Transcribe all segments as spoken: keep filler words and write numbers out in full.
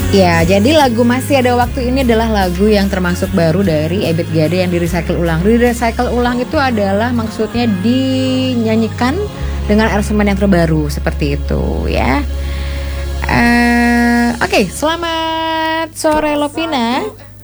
Ya, jadi lagu Masih Ada Waktu ini adalah lagu yang termasuk baru dari Ebit G Ade yang di recycle ulang. Di recycle ulang itu adalah maksudnya dinyanyikan dengan aransemen yang terbaru seperti itu ya. Uh, Oke, okay, selamat sore Lovina.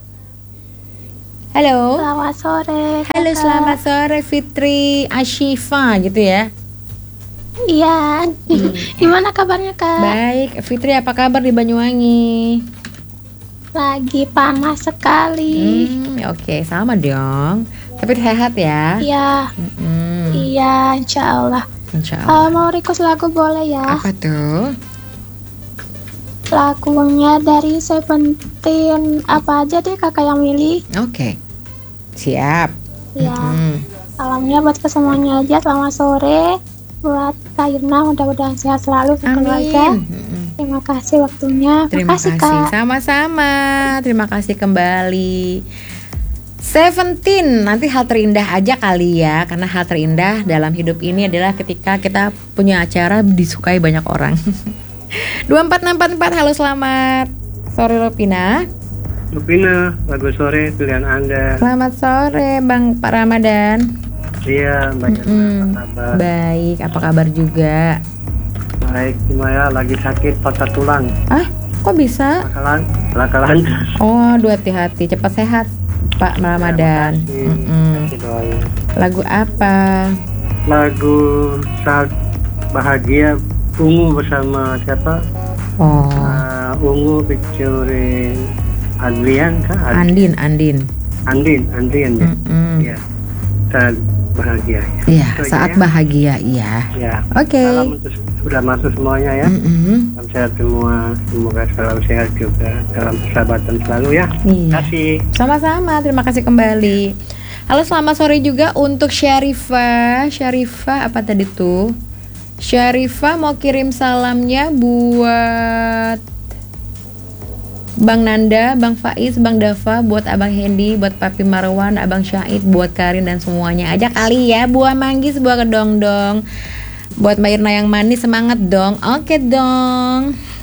Halo. Selamat sore. Halo, kakak. Selamat sore Fitri Ashifa gitu ya. Iya. Hmm. Gimana kabarnya, Kak? Baik, Fitri apa kabar di Banyuwangi? Lagi panas sekali. Hmm, oke, okay, sama dong. Tapi sehat ya? Iya. Mm-mm. Iya, insya Allah. Insya Allah. Uh, mau request lagu boleh ya? Apa tuh? Lagunya dari Seventeen. Apa aja deh kakak yang milih? Oke, okay. Siap. Iya. Mm-hmm. Salamnya buat kesemuanya aja. Selamat sore buat Kak Irna, mudah-mudahan sehat selalu keluarga. Mm-hmm. Terima kasih waktunya. Terima kasih, Kak. Sama-sama. Terima kasih kembali. Seventeen, nanti hal terindah aja kali ya. Karena hal terindah dalam hidup ini adalah ketika kita punya acara disukai banyak orang. Dua empat enam empat empat. Halo, selamat sore Lovina. Lovina, lagu sore pilihan Anda. Selamat sore Bang Pak Ramadan. Iya, banyak mm-hmm. Apa kabar? Baik, apa kabar juga? Baik, gimana? Lagi sakit patah tulang. Ah, kok bisa? Lakalan, lakalan. Oh, aduh, hati-hati, cepat sehat Pak Ramadan. Ya, makasih. Mm-hmm. Lagu apa? Lagu Saat Bahagia Ungu bersama siapa? Oh. Uh, Ungu featuring Adrian kah? Andin, Andin. Andin, Andin ya. Mm-hmm. Ya. Saat bahagia. Iya, saat ya? Bahagia, iya. Ya. Oke. Okay. Salam untuk sudah masuk semuanya ya. Mm-hmm. Salam sehat semua. Semoga salam sehat juga dalam persahabatan selalu ya. Iya. Terima kasih. Sama-sama, terima kasih kembali. Halo, selamat sore juga untuk Syarifah. Syarifah apa tadi tuh? Syarifah mau kirim salamnya buat Bang Nanda, Bang Faiz, Bang Dava, buat Abang Hendy, buat Papi Marwan, Abang Syahid, buat Karin dan semuanya aja kali ya. Buah manggis, buah kedong-dong. Buat Mbak Irna yang manis, semangat dong. Oke dong.